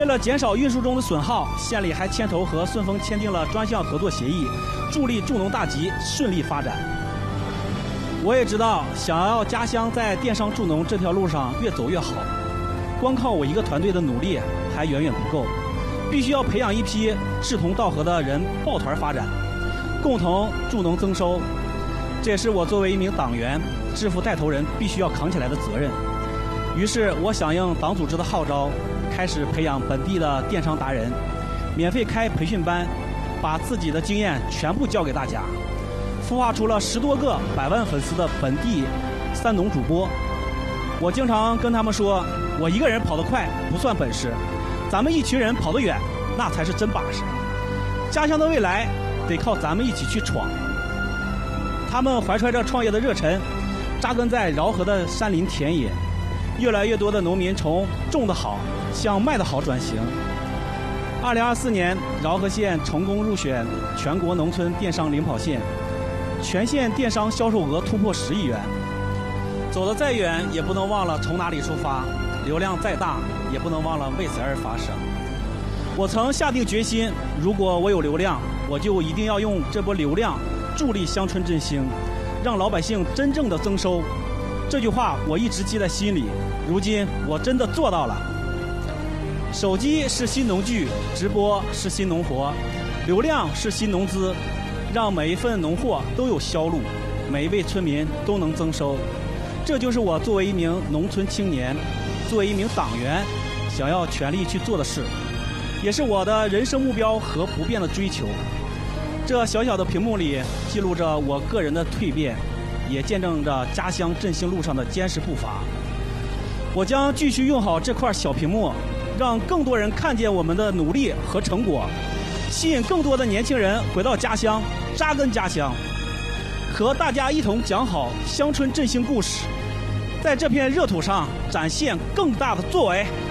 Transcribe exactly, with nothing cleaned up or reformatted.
为了减少运输中的损耗，县里还牵头和顺丰签订了专项合作协议，助力助农大集顺利发展。我也知道，想要家乡在电商助农这条路上越走越好，光靠我一个团队的努力还远远不够，必须要培养一批志同道合的人抱团发展，共同助农增收。这也是我作为一名党员、致富带头人必须要扛起来的责任。于是我响应党组织的号召，开始培养本地的电商达人，免费开培训班，把自己的经验全部教给大家，孵化出了十多个百万粉丝的本地三农主播。我经常跟他们说，我一个人跑得快不算本事，咱们一群人跑得远，那才是真把式。家乡的未来得靠咱们一起去闯。他们怀揣着创业的热忱，扎根在饶河的山林田野。越来越多的农民从种得好向卖得好转型。二零二四年，饶河县成功入选全国农村电商领跑县，全县电商销售额突破十亿元。走得再远，也不能忘了从哪里出发；流量再大，也不能忘了为此而发声。我曾下定决心，如果我有流量，我就一定要用这波流量助力乡村振兴，让老百姓真正的增收。这句话我一直记在心里，如今我真的做到了。手机是新农具，直播是新农活，流量是新农资，让每一份农货都有销路，每一位村民都能增收。这就是我作为一名农村青年，作为一名党员，想要全力去做的事，也是我的人生目标和不变的追求。这小小的屏幕里记录着我个人的蜕变，也见证着家乡振兴路上的坚实步伐。我将继续用好这块小屏幕，让更多人看见我们的努力和成果，吸引更多的年轻人回到家乡，扎根家乡，和大家一同讲好乡村振兴故事，在这片热土上展现更大的作为。